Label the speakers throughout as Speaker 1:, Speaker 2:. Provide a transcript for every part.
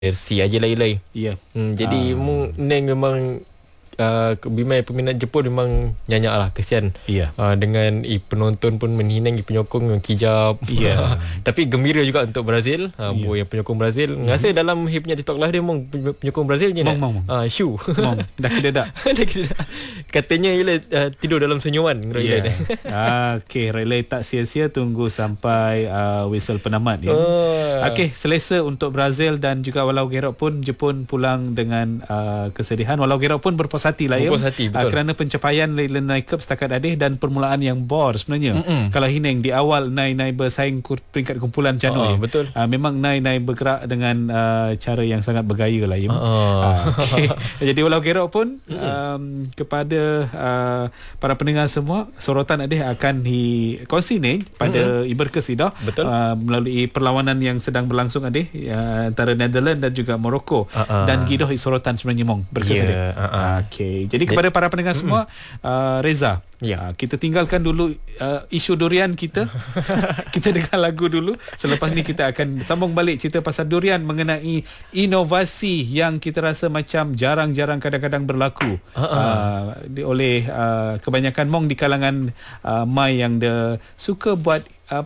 Speaker 1: versi aja lain-lain.
Speaker 2: Ya.
Speaker 1: Jadi Neng memang bimai peminat Jepun memang nyanyak lah, kesian.
Speaker 2: Ya.
Speaker 1: Dengan penonton pun menhinang penyokong yang kijab.
Speaker 2: Ya.
Speaker 1: Tapi gembira juga untuk Brazil. Yang penyokong Brazil. Ngasa dalam punya TikTok live dia mong penyokong Brazil je
Speaker 2: Mong.
Speaker 1: Shu.
Speaker 2: Mong. Dah kededak.
Speaker 1: Katanya ialah tidur dalam senyuman.
Speaker 2: Okey, relay tak sia-sia, tunggu sampai whistle penamat ya. Okey, selesa untuk Brazil dan juga walau gerok pun Jepun pulang dengan kesedihan. Walau gerok pun berpuas hati lah ya. Kerana pencapaian Lionel Cup setakat adih dan permulaan yang bor sebenarnya. Kalau Hineng di awal Nai bersaing peringkat kumpulan Cano ya.
Speaker 1: Betul.
Speaker 2: Memang Nai bergerak dengan cara yang sangat bergaya lah ya. Okay. Jadi walau gerok pun kepada para pendengar semua, sorotan adih akan dikongsi ni pada Iberkes dah.
Speaker 1: Betul.
Speaker 2: Melalui perlawanan yang sedang berlangsung adih antara Netherlands dan juga Morocco. Dan gidoh sorotan sebenarnya mong berkes adih. Okey. Jadi kepada para pendengar semua, Reza, kita tinggalkan dulu isu durian kita. Kita dengar lagu dulu. Selepas ni kita akan sambung balik cerita pasal durian, mengenai inovasi yang kita rasa macam jarang-jarang kadang-kadang berlaku oleh kebanyakan mong di kalangan mai yang dia suka buat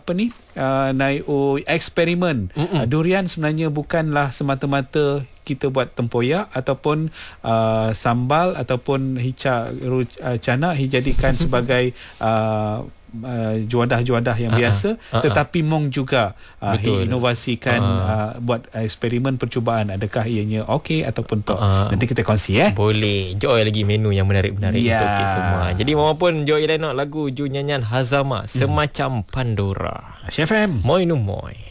Speaker 2: eksperimen. Durian sebenarnya bukanlah semata-mata kita buat tempoyak ataupun sambal ataupun hica cana dijadikan sebagai juadah-juadah yang biasa, tetapi mong juga inovasikan, buat eksperimen percubaan, adakah ianya okey ataupun tak. Nanti kita kongsi
Speaker 1: boleh joy lagi menu yang menarik-menarik untuk kita semua. Jadi maupun joy lain nak lagu Ju nyanyian Hazama Semacam Pandora.
Speaker 2: FM
Speaker 1: Moi nu moi.